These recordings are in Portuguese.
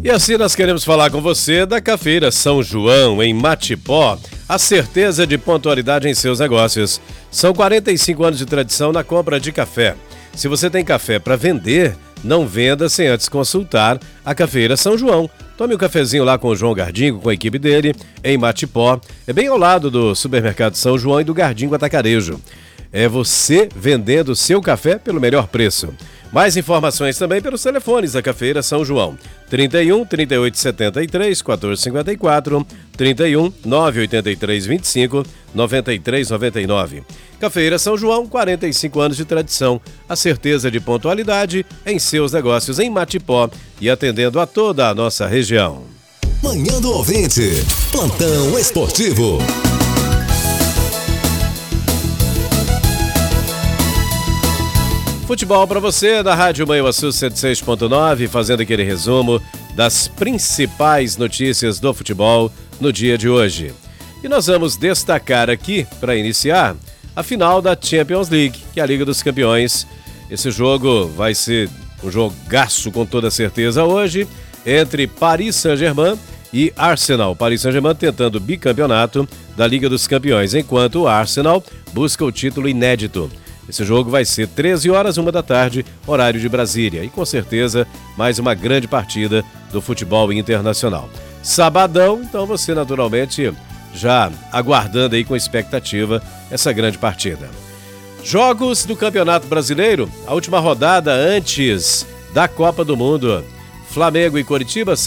E assim nós queremos falar com você da Cafeira São João, em Matipó. A certeza de pontualidade em seus negócios. São 45 anos de tradição na compra de café. Se você tem café para vender, não venda sem antes consultar a Cafeira São João. Tome um cafezinho lá com o João Gardingo, com a equipe dele, em Matipó. É bem ao lado do Supermercado São João e do Gardingo Atacarejo. É você vendendo o seu café pelo melhor preço. Mais informações também pelos telefones da Cafeira São João. 31 38 73 14 54, 31 983 25 93 99. Cafeira São João, 45 anos de tradição. A certeza de pontualidade em seus negócios em Matipó e atendendo a toda a nossa região. Manhã do Ouvinte, plantão esportivo. Futebol para você na Rádio Manhuaçu 106.9, fazendo aquele resumo das principais notícias do futebol no dia de hoje. E nós vamos destacar aqui, para iniciar, a final da Champions League, que é a Liga dos Campeões. Esse jogo vai ser um jogaço com toda certeza hoje, entre Paris Saint-Germain e Arsenal. Paris Saint-Germain tentando o bicampeonato da Liga dos Campeões, enquanto o Arsenal busca o título inédito. Esse jogo vai ser 13 horas, 1 da tarde, horário de Brasília. E com certeza, mais uma grande partida do futebol internacional. Sabadão, então você naturalmente já aguardando aí com expectativa essa grande partida. Jogos do Campeonato Brasileiro, a última rodada antes da Copa do Mundo. Flamengo e Coritiba,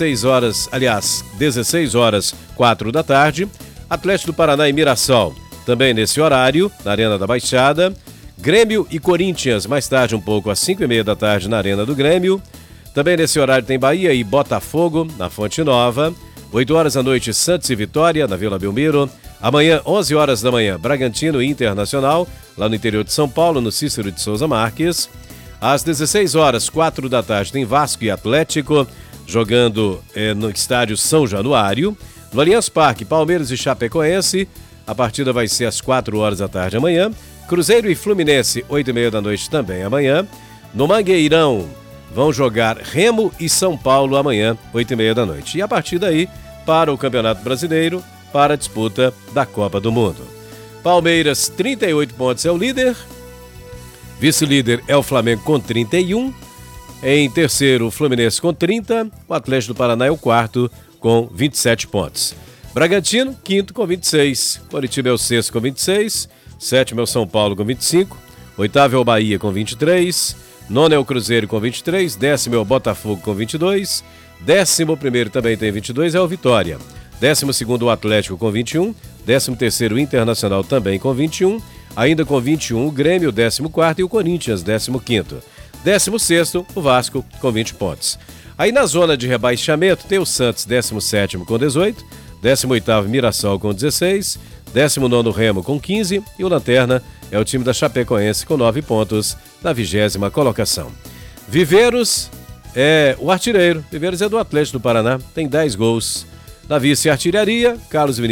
16 horas, 4 da tarde. Atlético do Paraná e Mirassol, também nesse horário, na Arena da Baixada. Grêmio e Corinthians, mais tarde um pouco, às 5h30 da tarde na Arena do Grêmio. Também nesse horário tem Bahia e Botafogo, na Fonte Nova. 8 horas da noite, Santos e Vitória, na Vila Belmiro. Amanhã, 11 horas da manhã, Bragantino e Internacional, lá no interior de São Paulo, no Cícero de Souza Marques. Às 16 horas, 4 da tarde, tem Vasco e Atlético, jogando no estádio São Januário. No Allianz Parque, Palmeiras e Chapecoense. A partida vai ser às 4 horas da tarde amanhã. Cruzeiro e Fluminense, 8h30 da noite também amanhã. No Mangueirão, vão jogar Remo e São Paulo amanhã, 8h30 da noite. E a partir daí, para o Campeonato Brasileiro, para a disputa da Copa do Mundo. Palmeiras, 38 pontos, é o líder. Vice-líder é o Flamengo com 31. Em terceiro, o Fluminense com 30. O Atlético do Paraná é o quarto com 27 pontos. Bragantino, quinto com 26. Coritiba é o sexto com 26. Sétimo é o São Paulo com 25, oitavo é o Bahia com 23, nono é o Cruzeiro com 23, décimo é o Botafogo com 22, 11º também tem 22, é o Vitória, 12º o Atlético com 21, 13º o Internacional também com 21, ainda com 21 o Grêmio, 14º e o Corinthians, 15º, 16º o Vasco com 20 pontos. Aí na zona de rebaixamento tem o Santos, 17º com 18, 18º Mirassol com 16, 19º Remo com 15 e o Lanterna é o time da Chapecoense com 9 pontos na 20ª colocação. Viveiros é o artilheiro, Viveiros é do Atlético do Paraná, tem 10 gols. Na vice-artilharia, Carlos Vinícius